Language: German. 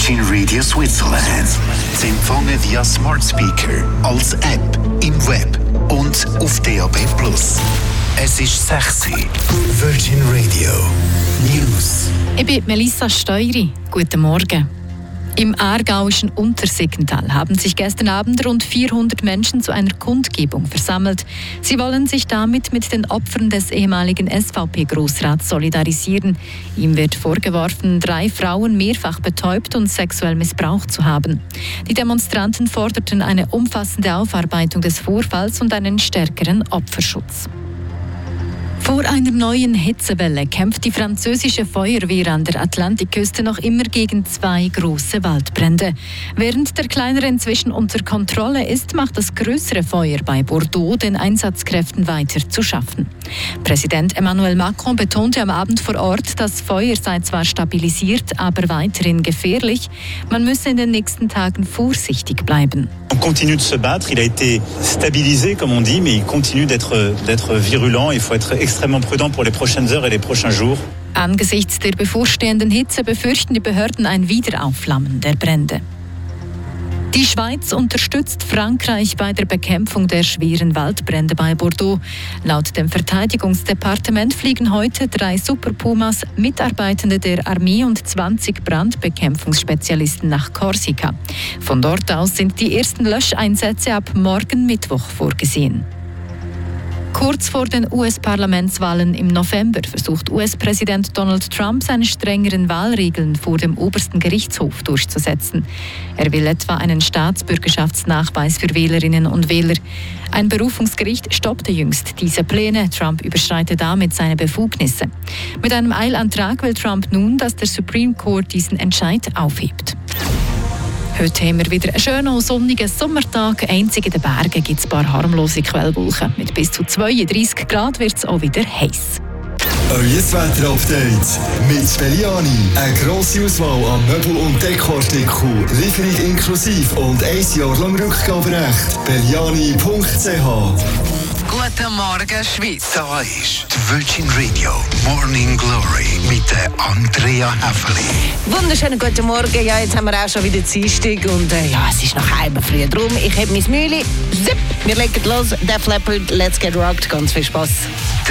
Virgin Radio Switzerland. Sie empfangen via Smart Speaker, als App, im Web und auf DAB+. Es ist 6 Uhr. Virgin Radio News. Ich bin Melissa Steury. Guten Morgen. Im aargauischen Untersiggenthal haben sich gestern Abend rund 400 Menschen zu einer Kundgebung versammelt. Sie wollen sich damit mit den Opfern des ehemaligen SVP-Grossrats solidarisieren. Ihm wird vorgeworfen, 3 Frauen mehrfach betäubt und sexuell missbraucht zu haben. Die Demonstranten forderten eine umfassende Aufarbeitung des Vorfalls und einen stärkeren Opferschutz. Vor einer neuen Hitzewelle kämpft die französische Feuerwehr an der Atlantikküste noch immer gegen 2 große Waldbrände. Während der kleinere inzwischen unter Kontrolle ist, macht das größere Feuer bei Bordeaux den Einsatzkräften weiter zu schaffen. Präsident Emmanuel Macron betonte am Abend vor Ort, das Feuer sei zwar stabilisiert, aber weiterhin gefährlich. Man müsse in den nächsten Tagen vorsichtig bleiben. On continue de se battre, il a été stabilisé comme on dit, mais il continue d'être virulent. Il faut être extrêmement prudent pour les prochaines heures et les prochains jours. Angesichts der bevorstehenden Hitze befürchten die Behörden ein Wiederaufflammen der Brände. Die Schweiz unterstützt Frankreich bei der Bekämpfung der schweren Waldbrände bei Bordeaux. Laut dem Verteidigungsdepartement fliegen heute 3 Super Pumas, Mitarbeitende der Armee und 20 Brandbekämpfungsspezialisten nach Korsika. Von dort aus sind die ersten Löscheinsätze ab morgen Mittwoch vorgesehen. Kurz vor den US-Parlamentswahlen im November versucht US-Präsident Donald Trump, seine strengeren Wahlregeln vor dem obersten Gerichtshof durchzusetzen. Er will etwa einen Staatsbürgerschaftsnachweis für Wählerinnen und Wähler. Ein Berufungsgericht stoppte jüngst diese Pläne. Trump überschreitet damit seine Befugnisse. Mit einem Eilantrag will Trump nun, dass der Supreme Court diesen Entscheid aufhebt. Heute haben wir wieder einen schönen sonnigen Sommertag. Einzig in den Bergen gibt es ein paar harmlose Quellwolken. Mit bis zu 32 Grad wird es auch wieder heiß. Euer Wetter-Update mit Belliani. Eine grosse Auswahl an Möbel- und Dekoartikeln. Lieferung inklusive und 1 Jahr lang Rückgaberecht. Belliani.ch. Guten Morgen, Schweiz. Da ist die Virgin Radio Morning Glory mit Andrea Häfeli. Wunderschönen guten Morgen. Ja, jetzt haben wir auch schon wieder Dienstag und es ist noch halb früh. Drum, ich habe mein Mühle. Wir legen los. Def Leppard, Let's Get Rocked. Ganz viel Spass.